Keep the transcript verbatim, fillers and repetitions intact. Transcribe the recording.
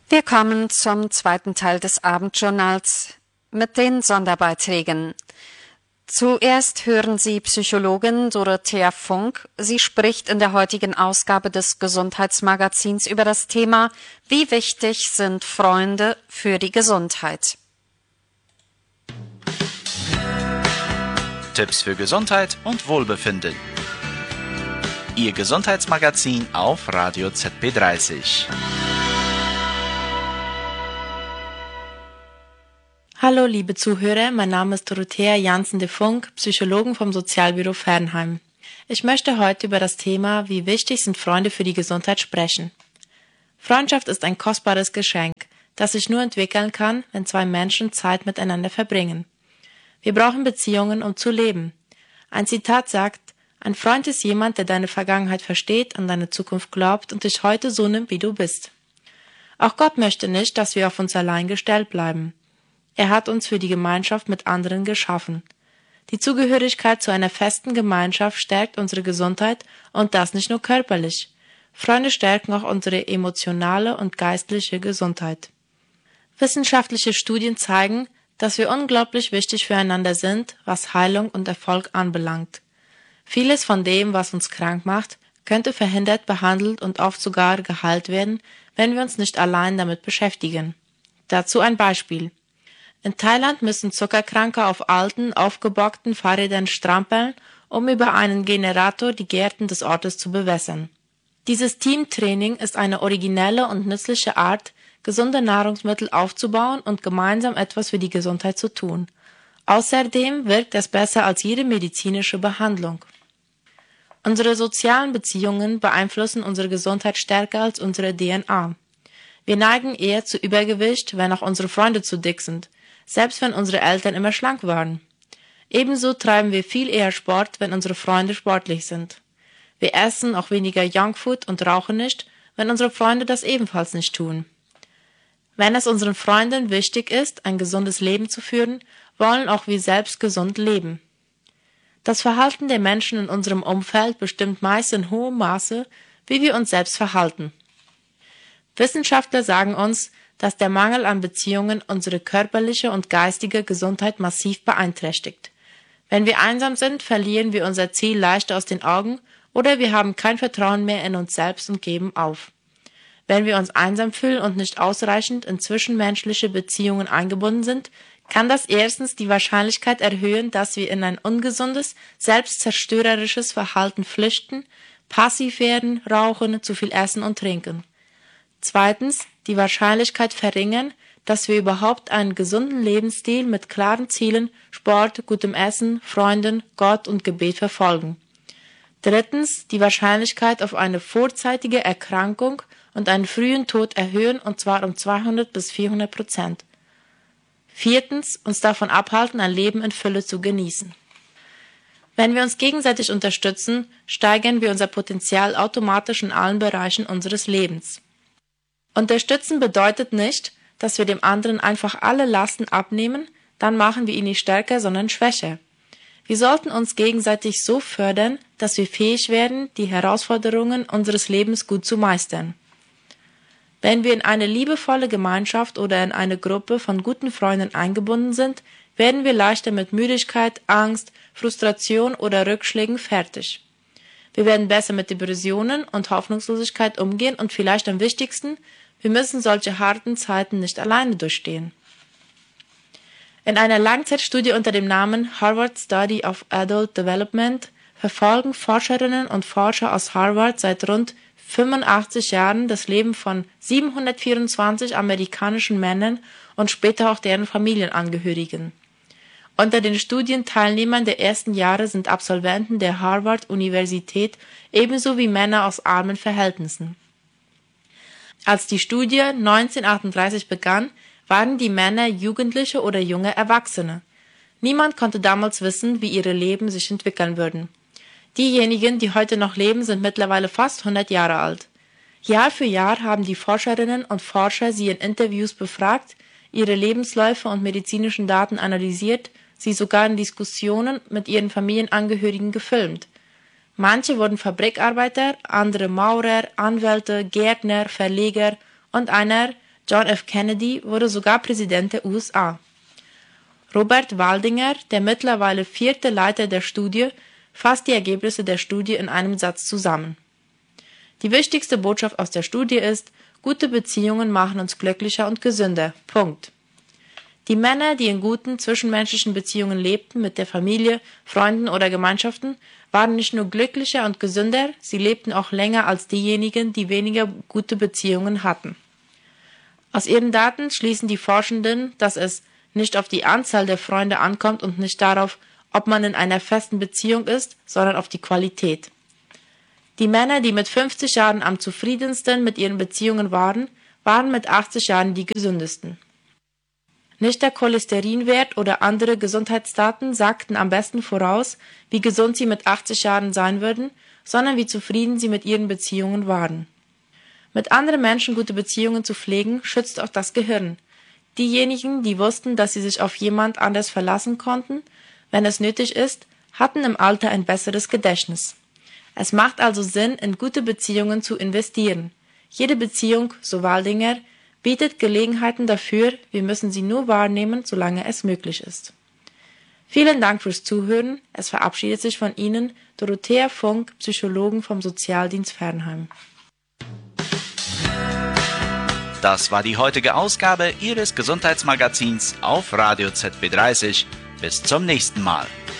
Wir kommen zum zweiten Teil des Abendjournals mit den Sonderbeiträgen. Zuerst hören Sie Psychologin Dorothea Funk. Sie spricht in der heutigen Ausgabe des Gesundheitsmagazins über das Thema: Wie wichtig sind Freunde für die Gesundheit? Tipps für Gesundheit und Wohlbefinden. Ihr Gesundheitsmagazin auf Radio Z P dreißig. Hallo liebe Zuhörer, mein Name ist Dorothea Jansen de Funk, Psychologin vom Sozialbüro Fernheim. Ich möchte heute über das Thema, wie wichtig sind Freunde für die Gesundheit, sprechen. Freundschaft ist ein kostbares Geschenk, das sich nur entwickeln kann, wenn zwei Menschen Zeit miteinander verbringen. Wir brauchen Beziehungen, um zu leben. Ein Zitat sagt: Ein Freund ist jemand, der deine Vergangenheit versteht, an deine Zukunft glaubt und dich heute so nimmt, wie du bist. Auch Gott möchte nicht, dass wir auf uns allein gestellt bleiben. Er hat uns für die Gemeinschaft mit anderen geschaffen. Die Zugehörigkeit zu einer festen Gemeinschaft stärkt unsere Gesundheit, und das nicht nur körperlich. Freunde stärken auch unsere emotionale und geistliche Gesundheit. Wissenschaftliche Studien zeigen, dass wir unglaublich wichtig füreinander sind, was Heilung und Erfolg anbelangt. Vieles von dem, was uns krank macht, könnte verhindert, behandelt und oft sogar geheilt werden, wenn wir uns nicht allein damit beschäftigen. Dazu ein Beispiel. In Thailand müssen Zuckerkranke auf alten, aufgebockten Fahrrädern strampeln, um über einen Generator die Gärten des Ortes zu bewässern. Dieses Teamtraining ist eine originelle und nützliche Art, gesunde Nahrungsmittel aufzubauen und gemeinsam etwas für die Gesundheit zu tun. Außerdem wirkt es besser als jede medizinische Behandlung. Unsere sozialen Beziehungen beeinflussen unsere Gesundheit stärker als unsere D N A. Wir neigen eher zu Übergewicht, wenn auch unsere Freunde zu dick sind, selbst wenn unsere Eltern immer schlank waren. Ebenso treiben wir viel eher Sport, wenn unsere Freunde sportlich sind. Wir essen auch weniger Junkfood und rauchen nicht, wenn unsere Freunde das ebenfalls nicht tun. Wenn es unseren Freunden wichtig ist, ein gesundes Leben zu führen, wollen auch wir selbst gesund leben. Das Verhalten der Menschen in unserem Umfeld bestimmt meist in hohem Maße, wie wir uns selbst verhalten. Wissenschaftler sagen uns, dass der Mangel an Beziehungen unsere körperliche und geistige Gesundheit massiv beeinträchtigt. Wenn wir einsam sind, verlieren wir unser Ziel leicht aus den Augen oder wir haben kein Vertrauen mehr in uns selbst und geben auf. Wenn wir uns einsam fühlen und nicht ausreichend in zwischenmenschliche Beziehungen eingebunden sind, kann das erstens die Wahrscheinlichkeit erhöhen, dass wir in ein ungesundes, selbstzerstörerisches Verhalten flüchten, passiv werden, rauchen, zu viel essen und trinken. Zweitens die Wahrscheinlichkeit verringern, dass wir überhaupt einen gesunden Lebensstil mit klaren Zielen, Sport, gutem Essen, Freunden, Gott und Gebet verfolgen. Drittens die Wahrscheinlichkeit auf eine vorzeitige Erkrankung und einen frühen Tod erhöhen, und zwar um zweihundert bis vierhundert Prozent. Viertens uns davon abhalten, ein Leben in Fülle zu genießen. Wenn wir uns gegenseitig unterstützen, steigern wir unser Potenzial automatisch in allen Bereichen unseres Lebens. Unterstützen bedeutet nicht, dass wir dem anderen einfach alle Lasten abnehmen, dann machen wir ihn nicht stärker, sondern schwächer. Wir sollten uns gegenseitig so fördern, dass wir fähig werden, die Herausforderungen unseres Lebens gut zu meistern. Wenn wir in eine liebevolle Gemeinschaft oder in eine Gruppe von guten Freunden eingebunden sind, werden wir leichter mit Müdigkeit, Angst, Frustration oder Rückschlägen fertig. Wir werden besser mit Depressionen und Hoffnungslosigkeit umgehen und vielleicht am wichtigsten, wir müssen solche harten Zeiten nicht alleine durchstehen. In einer Langzeitstudie unter dem Namen Harvard Study of Adult Development verfolgen Forscherinnen und Forscher aus Harvard seit rund fünfundachtzig Jahren das Leben von siebenhundertvierundzwanzig amerikanischen Männern und später auch deren Familienangehörigen. Unter den Studienteilnehmern der ersten Jahre sind Absolventen der Harvard-Universität ebenso wie Männer aus armen Verhältnissen. Als die Studie neunzehnhundertachtunddreißig begann, waren die Männer Jugendliche oder junge Erwachsene. Niemand konnte damals wissen, wie ihre Leben sich entwickeln würden. Diejenigen, die heute noch leben, sind mittlerweile fast hundert Jahre alt. Jahr für Jahr haben die Forscherinnen und Forscher sie in Interviews befragt, ihre Lebensläufe und medizinischen Daten analysiert, sie sogar in Diskussionen mit ihren Familienangehörigen gefilmt. Manche wurden Fabrikarbeiter, andere Maurer, Anwälte, Gärtner, Verleger und einer, John F. Kennedy wurde sogar Präsident der U S A. Robert Waldinger, der mittlerweile vierte Leiter der Studie, fasst die Ergebnisse der Studie in einem Satz zusammen. Die wichtigste Botschaft aus der Studie ist, gute Beziehungen machen uns glücklicher und gesünder. Punkt. Die Männer, die in guten zwischenmenschlichen Beziehungen lebten mit der Familie, Freunden oder Gemeinschaften, waren nicht nur glücklicher und gesünder, sie lebten auch länger als diejenigen, die weniger gute Beziehungen hatten. Aus ihren Daten schließen die Forschenden, dass es nicht auf die Anzahl der Freunde ankommt und nicht darauf, ob man in einer festen Beziehung ist, sondern auf die Qualität. Die Männer, die mit fünfzig Jahren am zufriedensten mit ihren Beziehungen waren, waren mit achtzig Jahren die gesündesten. Nicht der Cholesterinwert oder andere Gesundheitsdaten sagten am besten voraus, wie gesund sie mit achtzig Jahren sein würden, sondern wie zufrieden sie mit ihren Beziehungen waren. Mit anderen Menschen gute Beziehungen zu pflegen, schützt auch das Gehirn. Diejenigen, die wussten, dass sie sich auf jemand anders verlassen konnten, wenn es nötig ist, hatten im Alter ein besseres Gedächtnis. Es macht also Sinn, in gute Beziehungen zu investieren. Jede Beziehung, so Waldinger, bietet Gelegenheiten dafür, wir müssen sie nur wahrnehmen, solange es möglich ist. Vielen Dank fürs Zuhören. Es verabschiedet sich von Ihnen Dorothea Funk, Psychologin vom Sozialdienst Fernheim. Das war die heutige Ausgabe Ihres Gesundheitsmagazins auf Radio Z B dreißig. Bis zum nächsten Mal.